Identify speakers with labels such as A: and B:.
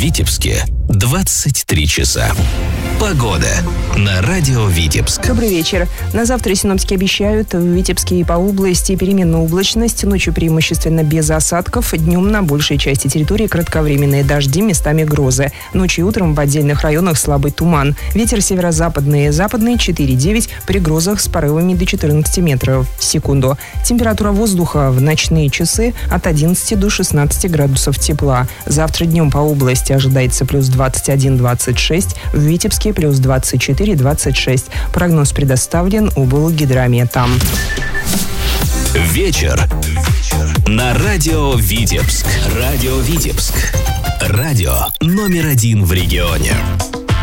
A: Витебске 23 часа. Погода на радио Витебск.
B: Добрый вечер. На завтра синоптики обещают в Витебске и по области переменную облачность. Ночью преимущественно без осадков. Днем на большей части территории кратковременные дожди, местами грозы. Ночью и утром в отдельных районах слабый туман. Ветер северо-западный и западный 4,9, при грозах с порывами до 14 метров в секунду. Температура воздуха в ночные часы от 11 до 16 градусов тепла. Завтра днем по области ожидается плюс 21-26, в Витебске плюс 24-26. Прогноз предоставлен облгидрометом.
A: Вечер на радио Витебск. Радио Витебск. Радио номер 1 в регионе.